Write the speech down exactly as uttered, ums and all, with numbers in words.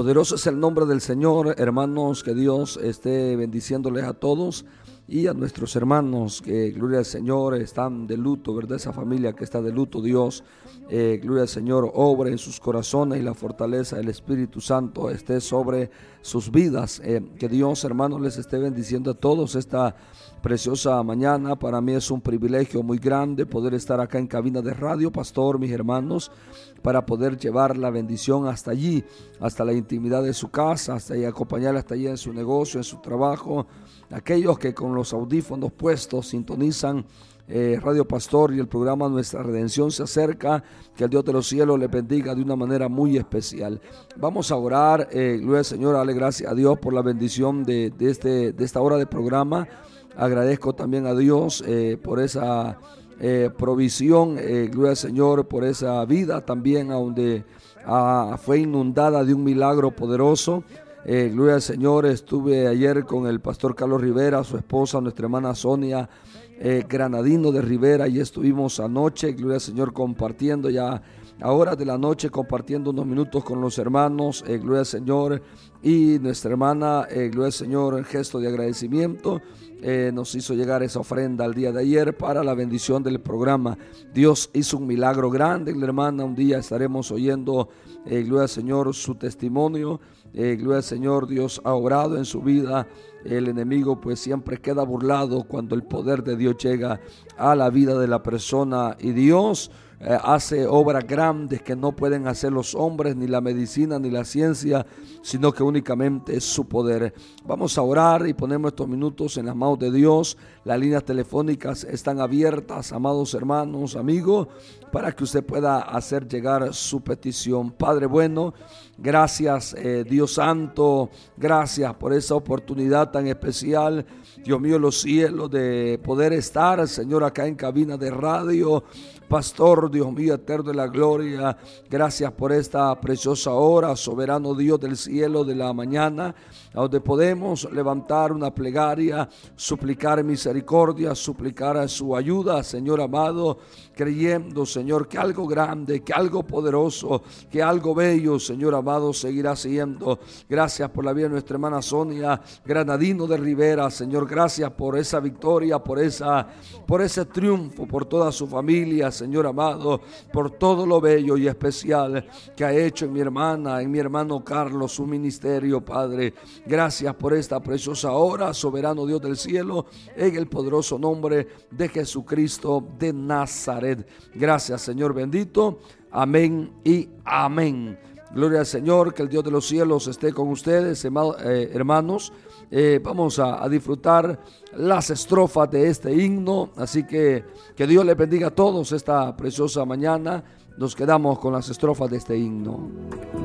Poderoso es el nombre del Señor, hermanos, que Dios esté bendiciéndoles a todos y a nuestros hermanos que, gloria al Señor, están de luto, ¿verdad? Esa familia que está de luto, Dios, eh, gloria al Señor, obra en sus corazones y la fortaleza del Espíritu Santo esté sobre sus vidas. Eh, que Dios, hermanos, les esté bendiciendo a todos esta preciosa mañana. Para mí es un privilegio muy grande poder estar acá en cabina de radio, pastor, mis hermanos, para poder llevar la bendición hasta allí, hasta la intimidad de su casa, hasta ahí, acompañarle hasta allí en su negocio, en su trabajo. Aquellos que con los audífonos puestos sintonizan eh, Radio Pastor y el programa Nuestra Redención se acerca, que el Dios de los cielos le bendiga de una manera muy especial. Vamos a orar, eh, gloria al Señor, dale gracias a Dios por la bendición de, de, este, de esta hora de programa. Agradezco también a Dios eh, por esa eh, provisión, eh, gloria al Señor, por esa vida también donde ah, fue inundada de un milagro poderoso. Eh, gloria al Señor. Estuve ayer con el pastor Carlos Rivera, su esposa, nuestra hermana Sonia eh, Granadino de Rivera, y estuvimos anoche, gloria al Señor, compartiendo ya a horas de la noche, compartiendo unos minutos con los hermanos, eh, gloria al Señor, y nuestra hermana, eh, gloria al Señor, en gesto de agradecimiento, eh, nos hizo llegar esa ofrenda el día de ayer para la bendición del programa. Dios hizo un milagro grande, la hermana, un día estaremos oyendo, eh, gloria al Señor, su testimonio. Eh, gloria al Señor, Dios ha obrado en su vida. El enemigo pues siempre queda burlado cuando el poder de Dios llega a la vida de la persona, y Dios eh, hace obras grandes que no pueden hacer los hombres, ni la medicina, ni la ciencia, sino que únicamente es su poder. Vamos a orar y ponemos estos minutos en las manos de Dios. Las líneas telefónicas están abiertas, amados hermanos, amigos, para que usted pueda hacer llegar su petición. Padre bueno, gracias eh, Dios Santo, gracias por esa oportunidad tan especial, Dios mío, los cielos, de poder estar, Señor, acá en cabina de radio. Pastor, Dios mío, eterno de la gloria, gracias por esta preciosa hora, soberano Dios del cielo, de la mañana, a donde podemos levantar una plegaria, suplicar misericordia, suplicar su ayuda, Señor amado, creyendo, Señor, que algo grande, que algo poderoso, que algo bello, Señor amado, seguirá siendo. Gracias por la vida de nuestra hermana Sonia Granadino de Rivera, Señor, gracias por esa victoria, por esa, por ese triunfo, por toda su familia, Señor amado, por todo lo bello y especial que ha hecho en mi hermana, en mi hermano Carlos, su ministerio, Padre. Gracias por esta preciosa hora, soberano Dios del cielo, en el poderoso nombre de Jesucristo de Nazaret. Gracias, Señor bendito. Amén y amén. Gloria al Señor, que el Dios de los cielos esté con ustedes, hermanos. Eh, vamos a, a disfrutar las estrofas de este himno, así que que Dios les bendiga a todos esta preciosa mañana. Nos quedamos con las estrofas de este himno.